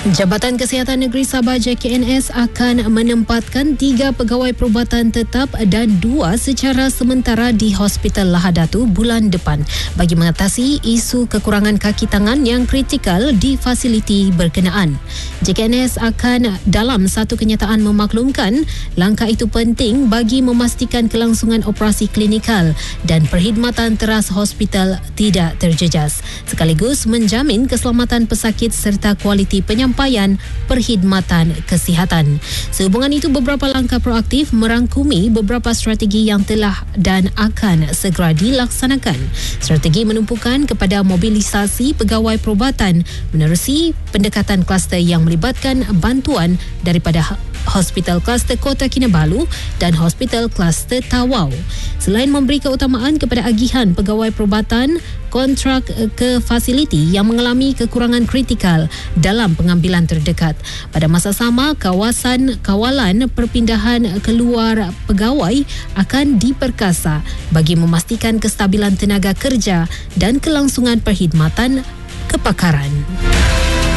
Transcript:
Jabatan Kesihatan Negeri Sabah JKNS akan menempatkan 3 pegawai perubatan tetap dan 2 secara sementara di Hospital Lahadatu bulan depan bagi mengatasi isu kekurangan kaki tangan yang kritikal di fasiliti berkenaan. JKNS akan dalam satu kenyataan memaklumkan langkah itu penting bagi memastikan kelangsungan operasi klinikal dan perkhidmatan teras hospital tidak terjejas, sekaligus menjamin keselamatan pesakit serta kualiti penyampaian perkhidmatan kesihatan. Sehubungan itu, beberapa langkah proaktif merangkumi beberapa strategi yang telah dan akan segera dilaksanakan. Strategi menumpukan kepada mobilisasi pegawai perubatan menerusi pendekatan kluster yang melibatkan bantuan daripada Hospital Kluster Kota Kinabalu dan Hospital Kluster Tawau. Selain memberi keutamaan kepada agihan pegawai perubatan kontrak ke fasiliti yang mengalami kekurangan kritikal dalam pengambilan terdekat. Pada masa sama, kawasan kawalan perpindahan keluar pegawai akan diperkasa bagi memastikan kestabilan tenaga kerja dan kelangsungan perkhidmatan kepakaran.